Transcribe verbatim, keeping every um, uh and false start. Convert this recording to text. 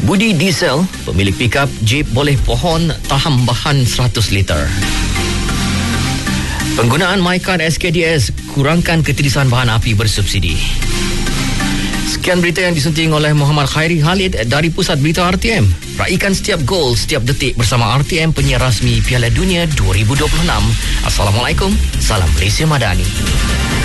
Budi Diesel, pemilik pikap Jeep boleh pohon taham bahan seratus liter. Penggunaan MyCard S K D S kurangkan ketirisan bahan api bersubsidi. Sekian berita yang disunting oleh Muhammad Khairi Khalid dari Pusat Berita R T M. Raikan setiap gol, setiap detik bersama R T M, penyiar rasmi Piala Dunia dua ribu dua puluh enam. Assalamualaikum, salam Malaysia Madani.